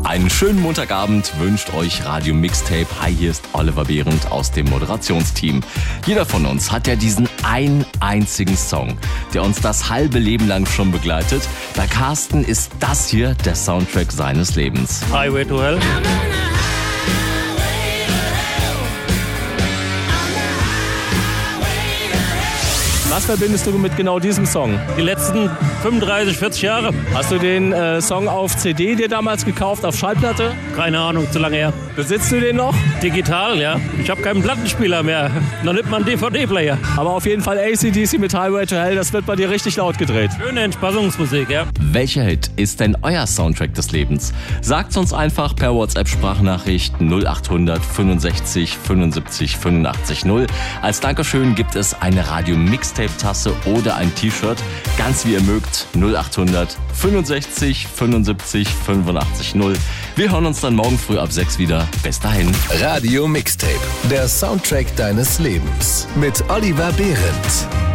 Einen schönen Montagabend wünscht euch Radio Mixtape. Hi, hier ist Oliver Behrendt aus dem Moderationsteam. Jeder von uns hat ja diesen einen einzigen Song, der uns das halbe Leben lang schon begleitet. Bei Carsten ist das hier der Soundtrack seines Lebens. Highway to Hell. Was verbindest du mit genau diesem Song? Die letzten 35, 40 Jahre. Hast du den Song auf CD dir damals gekauft, auf Schallplatte? Keine Ahnung, zu lange her. Besitzt du den noch? Digital, ja. Ich habe keinen Plattenspieler mehr. Noch nicht mal einen DVD-Player. Aber auf jeden Fall AC/DC mit Highway to Hell, das wird bei dir richtig laut gedreht. Schöne Entspannungsmusik, ja. Welcher Hit ist denn euer Soundtrack des Lebens? Sagt's uns einfach per WhatsApp-Sprachnachricht 0800 65 75 85 0. Als Dankeschön gibt es eine Radio-Mixtape-Tasse oder ein T-Shirt. Ganz wie ihr mögt, 0800 65 75 85 0. Wir hören uns dann morgen früh ab 6 wieder. Bis dahin. Radio Mixtape, der Soundtrack deines Lebens mit Oliver Behrendt.